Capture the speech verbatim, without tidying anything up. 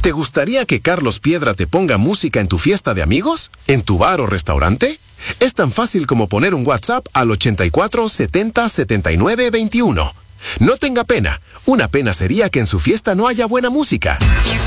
¿Te gustaría que Carlos Piedra te ponga música en tu fiesta de amigos? ¿En tu bar o restaurante? Es tan fácil como poner un WhatsApp al ochenta y cuatro, setenta, setenta y nueve, veintiuno. No tenga pena. Una pena sería que en su fiesta no haya buena música.